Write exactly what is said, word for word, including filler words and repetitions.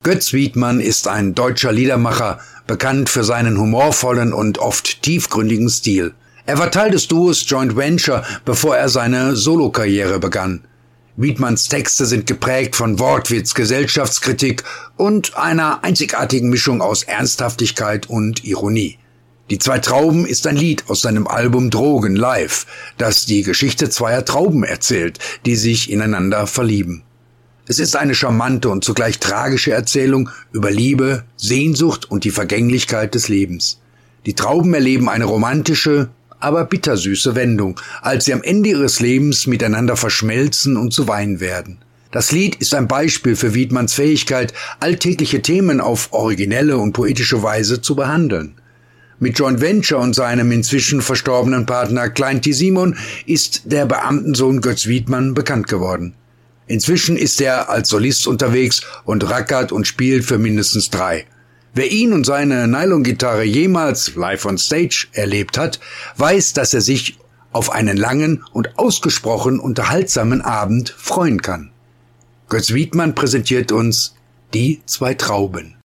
Götz Wiedmann ist ein deutscher Liedermacher, bekannt für seinen humorvollen und oft tiefgründigen Stil. Er war Teil des Duos Joint Venture, bevor er seine Solokarriere begann. Wiedmanns Texte sind geprägt von Wortwitz, Gesellschaftskritik und einer einzigartigen Mischung aus Ernsthaftigkeit und Ironie. Die zwei Trauben ist ein Lied aus seinem Album Drogen live, das die Geschichte zweier Trauben erzählt, die sich ineinander verlieben. Es ist eine charmante und zugleich tragische Erzählung über Liebe, Sehnsucht und die Vergänglichkeit des Lebens. Die Trauben erleben eine romantische, aber bittersüße Wendung, als sie am Ende ihres Lebens miteinander verschmelzen und zu Wein werden. Das Lied ist ein Beispiel für Wiedmanns Fähigkeit, alltägliche Themen auf originelle und poetische Weise zu behandeln. Mit Joint Venture und seinem inzwischen verstorbenen Partner Klein T. Simon ist der Beamtensohn Götz Wiedmann bekannt geworden. Inzwischen ist er als Solist unterwegs und rackert und spielt für mindestens drei. Wer ihn und seine Nylon-Gitarre jemals live on stage erlebt hat, weiß, dass er sich auf einen langen und ausgesprochen unterhaltsamen Abend freuen kann. Götz Wiedmann präsentiert uns Die zwei Trauben.